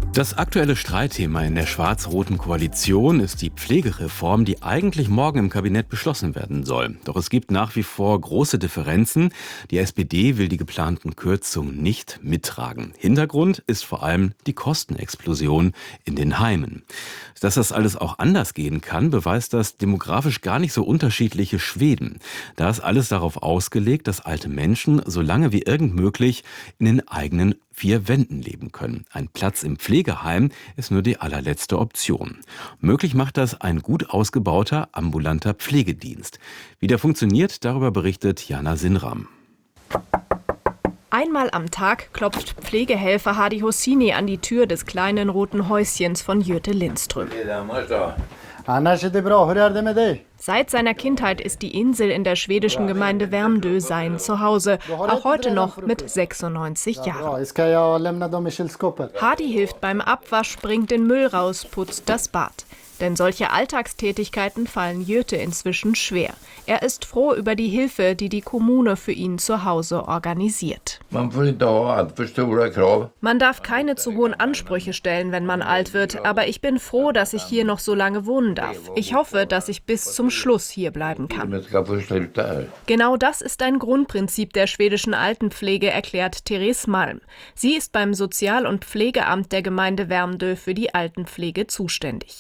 Das aktuelle Streitthema in der schwarz-roten Koalition ist die Pflegereform, die eigentlich morgen im Kabinett beschlossen werden soll. Doch es gibt nach wie vor große Differenzen. Die SPD will die geplanten Kürzungen nicht mittragen. Hintergrund ist vor allem die Kostenexplosion in den Heimen. Dass das alles auch anders gehen kann, beweist das demografisch gar nicht so unterschiedliche Schweden. Da ist alles darauf ausgelegt, dass alte Menschen so lange wie irgend möglich in den eigenen vier Wänden leben können. Ein Platz im Pflegeheim ist nur die allerletzte Option. Möglich macht das ein gut ausgebauter ambulanter Pflegedienst. Wie der funktioniert, darüber berichtet Jana Sinram. Einmal am Tag klopft Pflegehelfer Hadi Hosseini an die Tür des kleinen roten Häuschens von Jytte Lindström. Seit seiner Kindheit ist die Insel in der schwedischen Gemeinde Värmdö sein Zuhause, auch heute noch mit 96 Jahren. Hadi hilft beim Abwasch, bringt den Müll raus, putzt das Bad. Denn solche Alltagstätigkeiten fallen Jytte inzwischen schwer. Er ist froh über die Hilfe, die die Kommune für ihn zu Hause organisiert. Man darf keine zu hohen Ansprüche stellen, wenn man alt wird. Aber ich bin froh, dass ich hier noch so lange wohnen darf. Ich hoffe, dass ich bis zum Schluss hier bleiben kann. Genau das ist ein Grundprinzip der schwedischen Altenpflege, erklärt Therese Malm. Sie ist beim Sozial- und Pflegeamt der Gemeinde Värmdö für die Altenpflege zuständig.